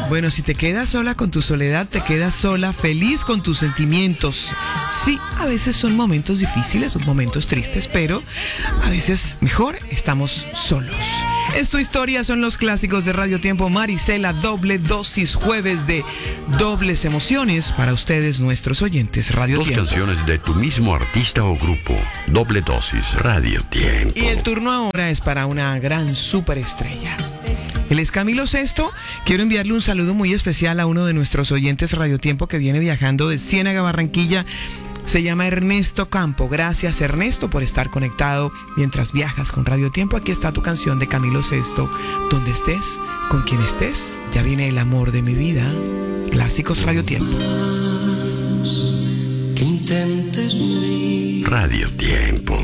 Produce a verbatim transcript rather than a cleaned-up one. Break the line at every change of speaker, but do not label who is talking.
Bueno, si te quedas sola con tu soledad, te quedas sola, feliz con tus sentimientos. Sí, a veces son momentos difíciles, son momentos tristes, pero a veces mejor estamos solos. Es tu historia, son los clásicos de Radio Tiempo. Marisela, doble dosis, jueves de dobles emociones para ustedes, nuestros oyentes. Radio
Dos
Tiempo.
canciones de tu mismo artista o grupo. Doble dosis, Radio Tiempo.
Y el turno ahora es para una gran superestrella. Él es Camilo Sesto. Quiero enviarle un saludo muy especial a uno de nuestros oyentes Radio Tiempo que viene viajando de Ciénaga a Barranquilla. Se llama Ernesto Campo. Gracias, Ernesto, por estar conectado mientras viajas con Radio Tiempo. Aquí está tu canción de Camilo Sesto. Donde estés, con quien estés, ya viene el amor de mi vida. Clásicos Radio Tiempo.
Que intentes huir.
Radio Tiempo.